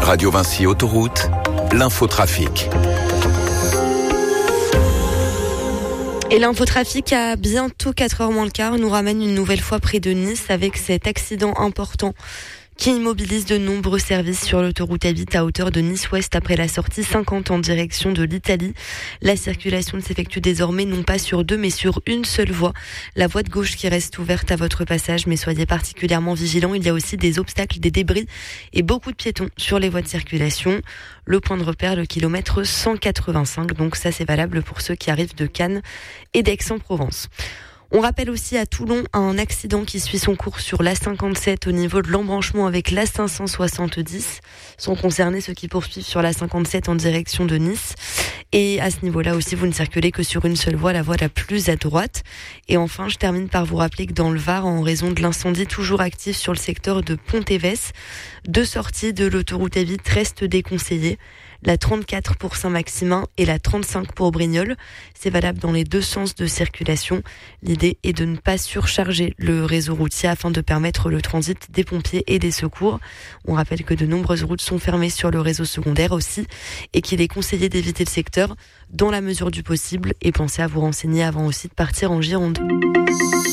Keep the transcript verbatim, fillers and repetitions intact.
Radio Vinci Autoroute, l'infotrafic. Et l'infotrafic à bientôt quatre heures moins le quart nous ramène une nouvelle fois près de Nice avec cet accident important qui immobilise de nombreux services sur l'autoroute A huit à hauteur de Nice-Ouest après la sortie cinquante en direction de l'Italie. La circulation ne s'effectue désormais non pas sur deux mais sur une seule voie. La voie de gauche qui reste ouverte à votre passage, mais soyez particulièrement vigilants. Il y a aussi des obstacles, des débris et beaucoup de piétons sur les voies de circulation. Le point de repère, le kilomètre cent quatre-vingt-cinq. Donc ça, c'est valable pour ceux qui arrivent de Cannes et d'Aix-en-Provence. On rappelle aussi à Toulon un accident qui suit son cours sur l'A cinquante-sept au niveau de l'embranchement avec l'A cinq cent soixante-dix. Sont concernés ceux qui poursuivent sur l'A cinquante-sept en direction de Nice. Et à ce niveau-là aussi, vous ne circulez que sur une seule voie, la voie la plus à droite. Et enfin, je termine par vous rappeler que dans le Var, en raison de l'incendie toujours actif sur le secteur de Pont-Évès, deux sorties de l'autoroute A huit restent déconseillées. La trente-quatre pour Saint-Maximin et la trente-cinq pour Brignoles. C'est valable dans les deux sens de circulation. L'idée est de ne pas surcharger le réseau routier afin de permettre le transit des pompiers et des secours. On rappelle que de nombreuses routes sont fermées sur le réseau secondaire aussi et qu'il est conseillé d'éviter le secteur dans la mesure du possible et pensez à vous renseigner avant aussi de partir en Gironde.